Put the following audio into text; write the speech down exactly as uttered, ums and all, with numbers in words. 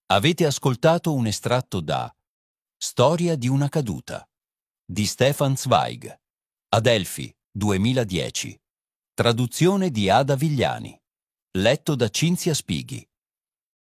Avete ascoltato un estratto da Storia di una caduta di Stefan Zweig, Adelphi, duemiladieci. Traduzione di Ada Vigliani. Letto da Cinzia Spighi.